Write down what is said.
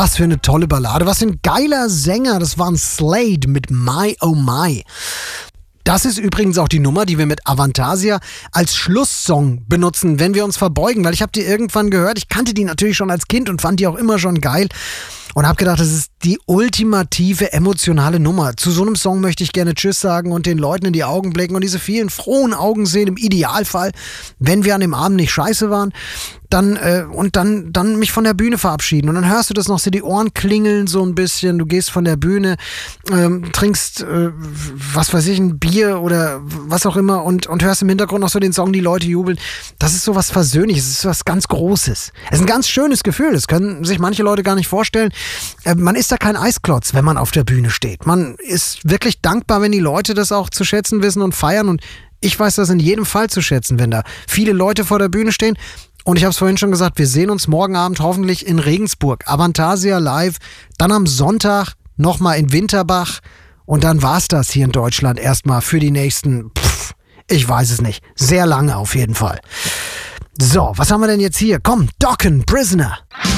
Was für eine tolle Ballade, was für ein geiler Sänger. Das war ein Slade mit My Oh My. Das ist übrigens auch die Nummer, die wir mit Avantasia als Schlusssong benutzen, wenn wir uns verbeugen, weil ich habe die irgendwann gehört. Ich kannte die natürlich schon als Kind und fand die auch immer schon geil und habe gedacht, das ist die ultimative emotionale Nummer. Zu so einem Song möchte ich gerne Tschüss sagen und den Leuten in die Augen blicken und diese vielen frohen Augen sehen, im Idealfall, wenn wir an dem Abend nicht scheiße waren. Dann mich von der Bühne verabschieden. Und dann hörst du das noch so, die Ohren klingeln so ein bisschen, du gehst von der Bühne, trinkst, was weiß ich, ein Bier oder was auch immer und hörst im Hintergrund noch so den Song, die Leute jubeln. Das ist so was Versöhnliches, das ist was ganz Großes. Es ist ein ganz schönes Gefühl, das können sich manche Leute gar nicht vorstellen. Man ist da kein Eisklotz, wenn man auf der Bühne steht. Man ist wirklich dankbar, wenn die Leute das auch zu schätzen wissen und feiern und ich weiß das in jedem Fall zu schätzen, wenn da viele Leute vor der Bühne stehen. Und ich habe es vorhin schon gesagt, wir sehen uns morgen Abend hoffentlich in Regensburg. Avantasia live, dann am Sonntag nochmal in Winterbach und dann war's das hier in Deutschland erstmal für die nächsten, ich weiß es nicht, sehr lange auf jeden Fall. So, was haben wir denn jetzt hier? Komm, Dokken, Prisoner.